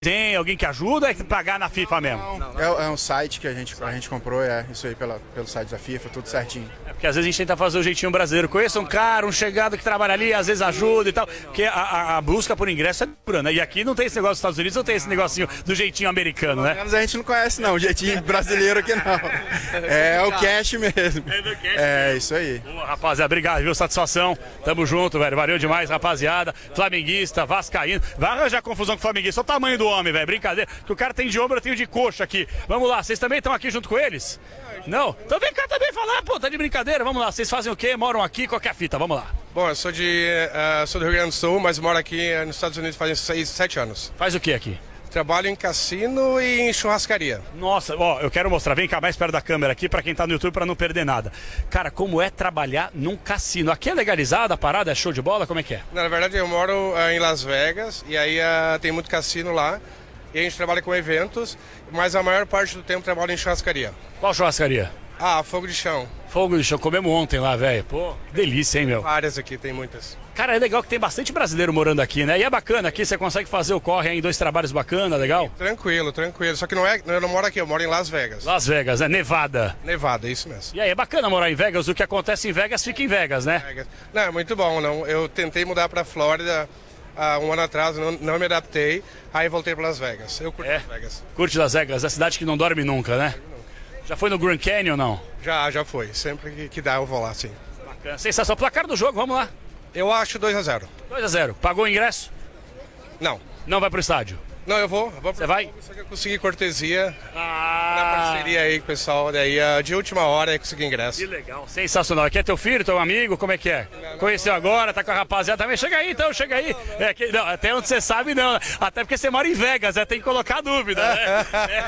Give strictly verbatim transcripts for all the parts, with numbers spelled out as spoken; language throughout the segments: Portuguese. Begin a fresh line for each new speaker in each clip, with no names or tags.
Tem alguém que ajuda ou é que pagar na FIFA mesmo?
Não, é, é um site que a gente, a gente comprou, é isso aí pela, pelo site da FIFA, tudo certinho.
É porque às vezes a gente tenta fazer o jeitinho brasileiro. Conheça um cara, um chegado que trabalha ali, às vezes ajuda e tal. Porque a, a, a busca por ingresso é dura, né? E aqui não tem esse negócio dos Estados Unidos, não tem esse negocinho do jeitinho americano, né?
Pelo menos a gente não conhece não, o jeitinho brasileiro aqui não. É o cash mesmo.
É do cash
É,
mesmo.
isso aí.
Boa, rapaziada, obrigado, viu? Satisfação. Tamo junto, velho. Valeu demais, rapaziada. Flamenguista, vascaíno. Vai arranjar confusão com o flamenguista. Olha o tamanho do homem, velho. Brincadeira. Que o cara tem de ombro, eu tenho de coxa aqui. Vamos lá, vocês também estão aqui junto com eles? Não? Então vem cá também falar, pô, tá de brincadeira. Vamos lá, vocês fazem o quê? Moram aqui? Qual que é a fita? Vamos lá.
Bom, eu sou, de, uh, sou do Rio Grande do Sul, mas moro aqui uh, nos Estados Unidos faz seis, sete anos.
Faz o quê aqui?
Trabalho em cassino e em churrascaria.
Nossa, ó, eu quero mostrar, vem cá mais perto da câmera aqui pra quem tá no YouTube pra não perder nada. Cara, como é trabalhar num cassino? Aqui é legalizado a parada, é show de bola, como é que é?
Na verdade, eu moro uh, em Las Vegas e aí uh, tem muito cassino lá. E a gente trabalha com eventos, mas a maior parte do tempo trabalha em churrascaria.
Qual churrascaria?
Ah, fogo de chão.
Fogo de chão, comemos ontem lá, velho. Pô, que delícia, hein, meu?
Várias aqui, tem muitas.
Cara, é legal que tem bastante brasileiro morando aqui, né? E é bacana, aqui você consegue fazer o corre aí em dois trabalhos bacana, legal?
Tranquilo, tranquilo. Só que não é, eu não moro aqui, eu moro em Las Vegas.
Las Vegas, né? Nevada.
Nevada, isso mesmo.
E aí, é bacana morar em Vegas, o que acontece em Vegas fica em Vegas, né?
Vegas. Não, é muito bom. Não. Eu tentei mudar pra Flórida há um ano atrás, não, não me adaptei, aí voltei para Las Vegas. Eu curto
É.
Las Vegas.
Curte Las Vegas, a cidade que não dorme nunca, né? Já foi no Grand Canyon ou não?
Já, já foi. Sempre que, que dá eu vou lá, sim.
Bacana. Sensação, placar do jogo, vamos lá.
Eu acho dois a zero.
dois a zero. Pagou o ingresso?
Não.
Não vai pro estádio?
Não, eu vou. Eu vou
Você vai?
Só que eu consegui cortesia na
Ah,
parceria aí com o pessoal. Daí, uh, de última hora, eu consegui ingresso.
que legal. Sensacional. Aqui é teu filho, teu amigo, como é que é? Conheceu agora, tá com a rapaziada também? Chega aí então, chega aí. É, que, não, até onde você sabe não. Até porque você mora em Vegas, é, tem que colocar dúvida, né?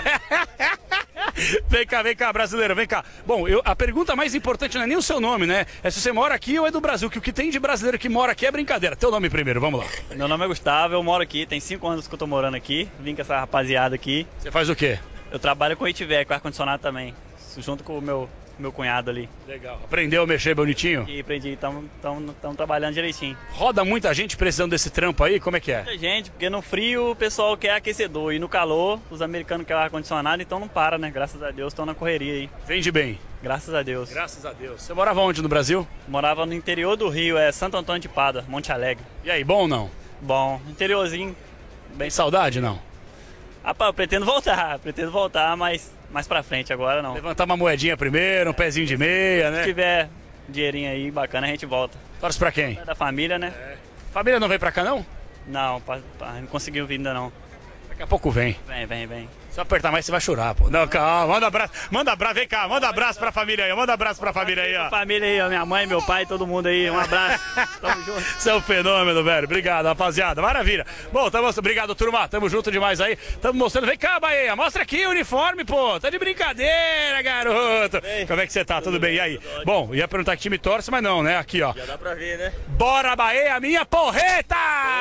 Vem cá, vem cá, brasileiro, vem cá. Bom, eu, a pergunta mais importante não é nem o seu nome, né? É se você mora aqui ou é do Brasil, que o que tem de brasileiro que mora aqui é brincadeira. Teu nome primeiro, vamos lá.
Meu nome é Gustavo, eu moro aqui, tem cinco anos que eu tô morando aqui, vim com essa rapaziada aqui.
Você faz o quê?
Eu trabalho com H V A C, com ar-condicionado também, junto com o meu, meu cunhado ali.
Legal. Aprendeu a mexer bonitinho?
E aprendi, estamos trabalhando direitinho.
Roda muita gente precisando desse trampo aí, como é que é?
Muita gente, porque no frio o pessoal quer aquecedor e no calor os americanos querem ar-condicionado, então não para, né? Graças a Deus estão na correria aí.
Vende bem.
Graças a Deus.
Graças a Deus. Você morava onde no Brasil?
Morava no interior do Rio, é Santo Antônio de Pada, Monte Alegre.
E aí, bom ou não?
Bom, interiorzinho.
Tem saudade, não?
Rapaz, eu pretendo voltar, pretendo voltar, mas mais pra frente agora não.
Levantar uma moedinha primeiro, um pezinho de meia,
Se
né?
tiver dinheirinho aí bacana, a gente volta.
Torce pra quem?
É da família, né?
Família não vem pra cá, não?
Não, pa, pa, não conseguiu vir ainda não.
Daqui a pouco vem.
Vem, vem, vem.
Se apertar mais, você vai chorar, pô. Não, calma, manda abraço. Manda abraço, vem cá, manda abraço pra família aí, manda abraço pra família aí, ó.
Família aí, ó, minha mãe, meu pai, todo mundo aí, um abraço. Tamo junto.
Você é um fenômeno, velho. Obrigado, rapaziada. Maravilha. Bom, tamo, obrigado, turma. Tamo junto demais aí. Tamo mostrando. Vem cá, Bahia. Mostra aqui o uniforme, pô. Tá de brincadeira, garoto. Como é que você tá? Tudo bem? E aí? Bom, ia perguntar que time torce, mas não, né? Aqui, ó.
Já dá pra ver, né?
Bora, Bahia, minha porreta!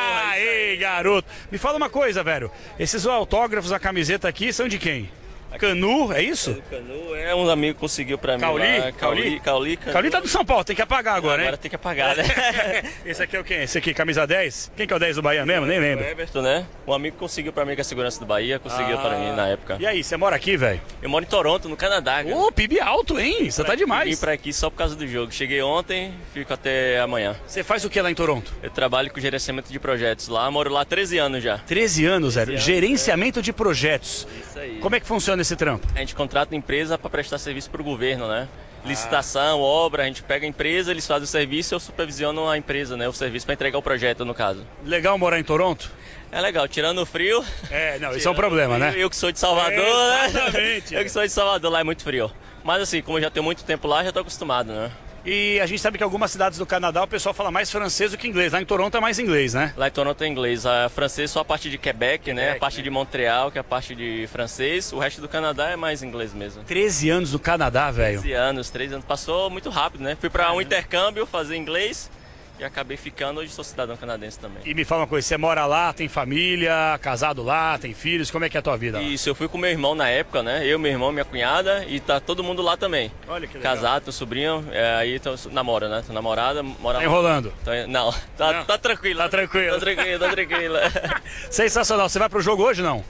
Aí, garoto. Me fala uma coisa, velho. Esses autógrafos, a camiseta aqui, são de quem? Canu, é isso?
Canu é um amigo que conseguiu pra mim.
Cauli?
Lá.
Cauli?
Cauli, Cauli, Canu.
Cauli tá do São Paulo, tem que apagar agora, hein?
Agora tem que apagar, né?
Esse aqui é o quem? Esse aqui, camisa dez? Quem que é o dez do Bahia mesmo? Nem
O
lembro.
Everton, né? Um amigo conseguiu pra mim com a segurança do Bahia, conseguiu
Ah.
pra mim na época.
E aí, você mora aqui, velho?
Eu moro em Toronto, no Canadá. cara.
Ô, P I B alto, hein? Você tá
Vim
demais.
pra aqui só por causa do jogo. Cheguei ontem, fico até amanhã.
Você faz o que lá em Toronto?
Eu trabalho com gerenciamento de projetos lá, moro lá há treze anos já.
treze anos, velho.
anos,
Gerenciamento de projetos.
Isso aí.
Como é que funciona esse trampo?
A gente contrata empresa para prestar serviço para o governo, né? Licitação, obra, a gente pega a empresa, eles fazem o serviço e eu supervisiono a empresa, né? O serviço para entregar o projeto, no caso.
Legal morar em Toronto?
É legal, tirando o frio.
É, não, isso é um problema, né?
Eu que sou de Salvador, né?
Exatamente.
Eu que sou de Salvador, lá é muito frio. Mas assim, como eu já tenho muito tempo lá, já tô acostumado, né?
E a gente sabe que algumas cidades do Canadá o pessoal fala mais francês do que inglês. Lá em Toronto é mais inglês, né?
Lá em Toronto é inglês, a francês só a parte de Quebec, né?
Quebec,
A parte
né?
de Montreal, que é a parte de francês. O resto do Canadá é mais inglês mesmo.
treze anos no Canadá, velho.
treze anos, treze anos. Passou muito rápido, né? Fui para um intercâmbio fazer inglês. e acabei ficando. Hoje sou cidadão canadense também.
E me fala uma coisa, você mora lá, tem família, casado lá, tem filhos, como é que é a tua vida lá?
Isso, eu fui com meu irmão na época, né? Eu, meu irmão, minha cunhada e tá todo mundo lá também.
Olha que legal.
Casado, meu sobrinho, é, aí tô, namora, né? Tô namorada, mora
Tá enrolando?
Tô- não, tá,
Não.
tá tranquilo.
Tá tranquilo.
Tá tranquilo, tá tranquilo.
Sensacional, você vai pro jogo hoje não?